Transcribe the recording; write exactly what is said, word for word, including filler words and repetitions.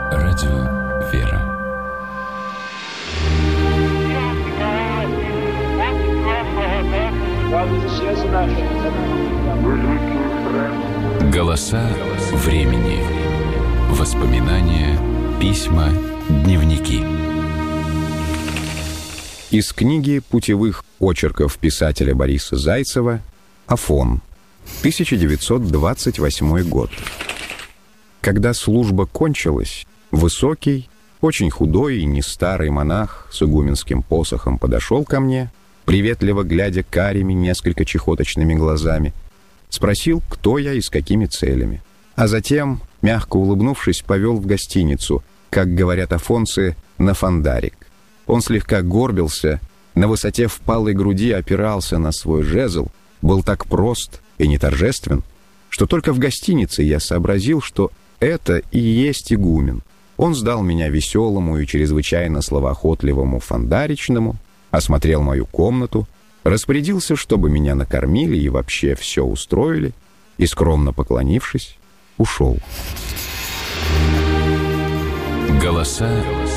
Радио «Вера». Голоса времени. Воспоминания, письма, дневники. Из книги путевых очерков писателя Бориса Зайцева «Афон», тысяча девятьсот двадцать восьмой год. Когда служба кончилась, высокий, очень худой и не старый монах с игуменским посохом подошел ко мне, приветливо глядя карими, несколько чехоточными глазами, спросил, кто я и с какими целями. А затем, мягко улыбнувшись, повел в гостиницу, как говорят афонцы, на фондарик. Он слегка горбился, на высоте впалой груди опирался на свой жезл, был так прост и не торжествен, что только в гостинице я сообразил, что это и есть игумен. Он сдал меня веселому и чрезвычайно словоохотливому фондаричному, осмотрел мою комнату, распорядился, чтобы меня накормили и вообще все устроили, и, скромно поклонившись, ушел. Голоса